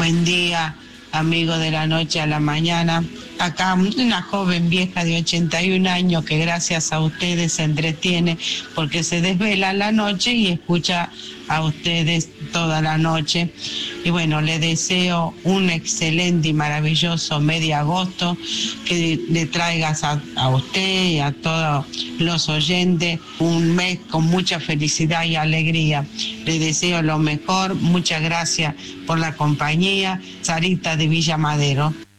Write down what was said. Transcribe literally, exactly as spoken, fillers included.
Buen día, amigo de la noche a la mañana. Acá una joven vieja de ochenta y un años que gracias a ustedes se entretiene porque se desvela en la noche y escucha a ustedes toda la noche. Y bueno, le deseo un excelente y maravilloso mes de agosto, que le traigas a, a usted y a todos los oyentes un mes con mucha felicidad y alegría. Le deseo lo mejor, muchas gracias por la compañía. Sarita de Villa Madero.